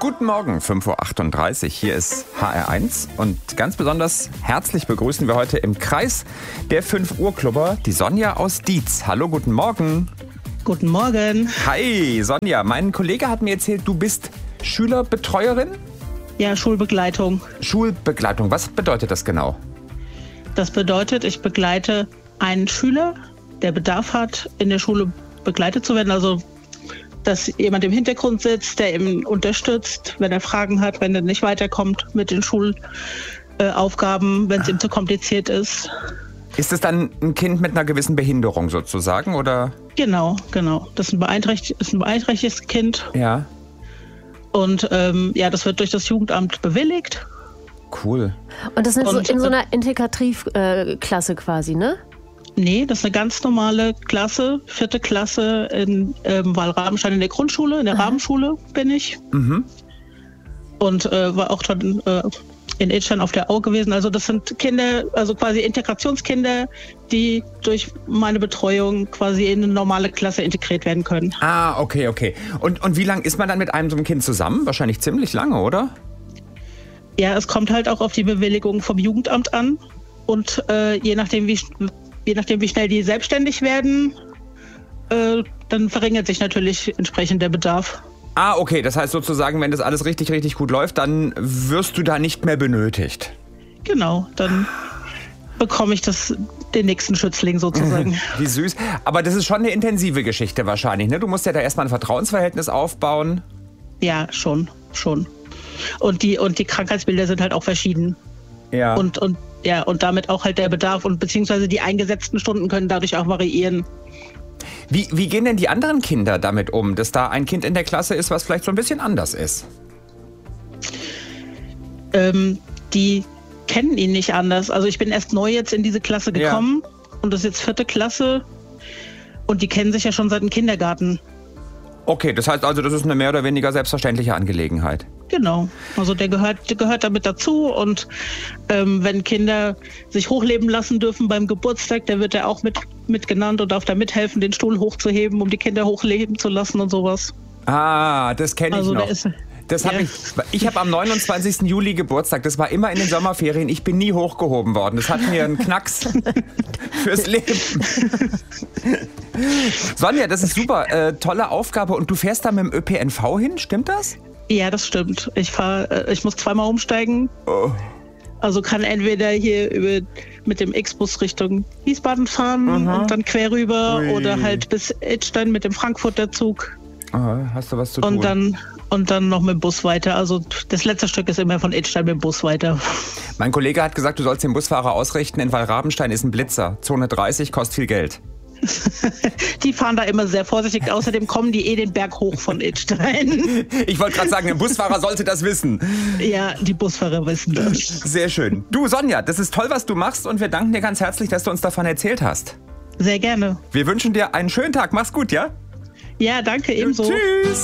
Guten Morgen, 5.38 Uhr, hier ist HR1 und ganz besonders herzlich begrüßen wir heute im Kreis der 5 Uhr Clubber die Sonja aus Dietz. Hallo, guten Morgen. Guten Morgen. Hi Sonja, mein Kollege hat mir erzählt, du bist Schülerbetreuerin? Ja, Schulbegleitung. Schulbegleitung, was bedeutet das genau? Das bedeutet, ich begleite einen Schüler, der Bedarf hat, in der Schule begleitet zu werden. Also, dass jemand im Hintergrund sitzt, der ihn unterstützt, wenn er Fragen hat, wenn er nicht weiterkommt mit den Schulaufgaben, wenn es ihm zu kompliziert ist. Ist es dann ein Kind mit einer gewissen Behinderung sozusagen, oder? Genau. Das ist ein beeinträchtigtes Kind. Ja. Und das wird durch das Jugendamt bewilligt. Cool. Und das ist in so einer Integrativklasse quasi, ne? Nee, das ist eine ganz normale Klasse, 4. Klasse in Wallrabenstein in der Grundschule, in der Rabenschule bin ich. Mhm. Und war auch schon in Idstein auf der Au gewesen. Also das sind Kinder, also quasi Integrationskinder, die durch meine Betreuung quasi in eine normale Klasse integriert werden können. Ah, okay. Und wie lange ist man dann mit einem so einem Kind zusammen? Wahrscheinlich ziemlich lange, oder? Ja, es kommt halt auch auf die Bewilligung vom Jugendamt an. Und je nachdem, wie schnell die selbstständig werden, dann verringert sich natürlich entsprechend der Bedarf. Ah, okay. Das heißt sozusagen, wenn das alles richtig, richtig gut läuft, dann wirst du da nicht mehr benötigt. Genau, dann bekomme ich den nächsten Schützling sozusagen. Wie süß. Aber das ist schon eine intensive Geschichte wahrscheinlich, ne? Du musst ja da erstmal ein Vertrauensverhältnis aufbauen. Ja, schon. Und die Krankheitsbilder sind halt auch verschieden. Ja. Und damit auch halt der Bedarf und beziehungsweise die eingesetzten Stunden können dadurch auch variieren. Wie gehen denn die anderen Kinder damit um, dass da ein Kind in der Klasse ist, was vielleicht so ein bisschen anders ist? Die kennen ihn nicht anders. Also ich bin erst neu jetzt in diese Klasse gekommen und das ist jetzt 4. Klasse und die kennen sich ja schon seit dem Kindergarten. Okay, das heißt also, das ist eine mehr oder weniger selbstverständliche Angelegenheit. Genau, also der gehört damit dazu und wenn Kinder sich hochleben lassen dürfen beim Geburtstag, dann wird er auch mit genannt und darf da mithelfen, den Stuhl hochzuheben, um die Kinder hochleben zu lassen und sowas. Ah, das kenne ich noch. Ich habe am 29. Juli Geburtstag, das war immer in den Sommerferien, ich bin nie hochgehoben worden. Das hat mir einen Knacks fürs Leben. Sonja, das ist super, tolle Aufgabe und du fährst da mit dem ÖPNV hin, stimmt das? Ja, das stimmt. Ich muss zweimal umsteigen. Oh. Also kann entweder hier mit dem X-Bus Richtung Wiesbaden fahren und dann quer rüber oder halt bis Idstein mit dem Frankfurter Zug. Aha, hast du was zu tun? Und dann noch mit dem Bus weiter. Also das letzte Stück ist immer von Idstein mit dem Bus weiter. Mein Kollege hat gesagt, du sollst den Busfahrer ausrichten, in Wallrabenstein ist ein Blitzer. Zone 30 kostet viel Geld. Die fahren da immer sehr vorsichtig. Außerdem kommen die den Berg hoch von Idstein. Ich wollte gerade sagen, der Busfahrer sollte das wissen. Ja, die Busfahrer wissen das. Sehr schön. Du, Sonja, das ist toll, was du machst und wir danken dir ganz herzlich, dass du uns davon erzählt hast. Sehr gerne. Wir wünschen dir einen schönen Tag. Mach's gut, ja? Ja, danke, ebenso. Tschüss.